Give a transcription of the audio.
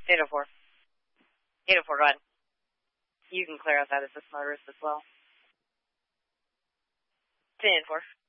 804. 804, go ahead. You can clear outside assist motorist as well. 10-4.